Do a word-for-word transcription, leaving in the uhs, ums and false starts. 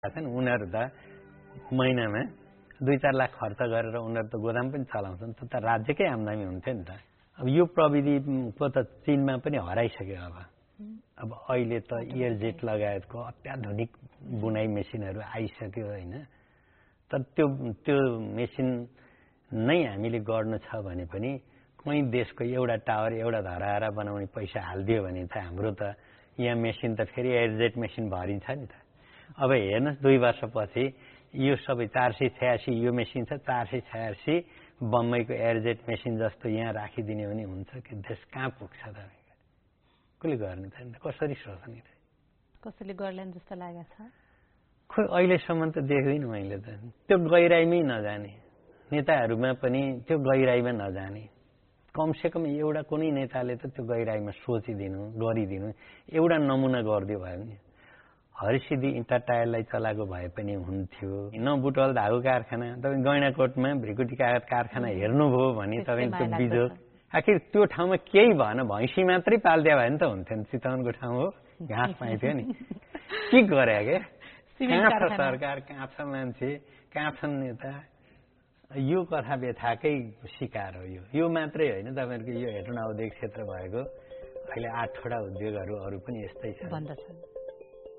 छन् उनीहरू त महिनामा दुई चार लाख खर्च गरेर उनीहरू त गोदाम पनि चलाउँछन् त राज्यकै आम्दानी हुन्थ्यो नि त। अब यो प्रविधिको त चीनमा पनि हराइसक्यो। अब अब अहिले त एयरजेट लगायतको अत्याधुनिक बुनाइ मेसिनहरू आइसक्यो होइन। तर त्यो त्यो मेसिन नै हामीले गर्नु छ भने पनि कुनै देशको एउटा टावर एउटा धराहरा बनाउने पैसा हालिदियो भने त हाम्रो त यहाँ मेसिन त फेरि एयरजेट मेसिन भरिन्छ नि त। अब हेर्नुहोस् दुई वर्षपछि यो सबै चार सय छयासी यो मेसिन छ, चार सय छयासी बम्बईको एयरजेट मेसिन जस्तो यहाँ राखिदिने भने हुन्छ कि देश कहाँ पुग्छ त? कसले गर्ने त? कसरी सोच्ने त? कसैले गर्लान् जस्तो लागेको छ? खोइ अहिलेसम्म त देख्दिनँ मैले त। त्यो गहिराइमै नजाने नेताहरूमा पनि त्यो गहिराइमा नजाने, कमसेकम एउटा कुनै नेताले त त्यो गहिराइमा सोचिदिनु गरिदिनु एउटा नमुना गरिदियो भयो नि। हरिसिद्धि इँटा टायरलाई चलाएको भए पनि हुन्थ्यो। न बुटवल धागो कारखाना तपाईँ गैँडाकोटमा भ्रिकुटी कागज कारखाना हेर्नुभयो भने तपाईँ त्यो बिजोग आखिर त्यो ठाउँमा केही भएन, भैँसी मात्रै पाल्दिया भयो नि त हुन्थ्यो नि। चितवनको ठाउँ हो, घाँस पाइन्थ्यो नि। के गरे के? कहाँ छ सरकार, कहाँ छ मान्छे, कहाँ छन् नेता? यो कथा व्यथाकै शिकार हो। यो यो मात्रै होइन, तपाईँहरूको यो हेटौँडा औद्योगिक क्षेत्र भएको अहिले आठवटा उद्योगहरू अरू पनि यस्तै छ।